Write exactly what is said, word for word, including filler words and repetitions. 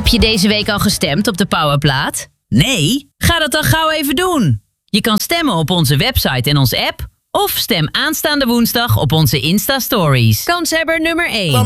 Heb je deze week al gestemd op de Powerplaat? Nee? Ga dat dan gauw even doen. Je kan stemmen op onze website en onze app. Of stem aanstaande woensdag op onze Insta-stories. Kanshebber nummer één.